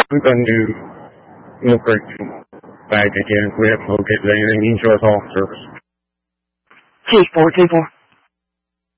We got a new milk crate bag again. We haven't located anything. You can show us all service. T4.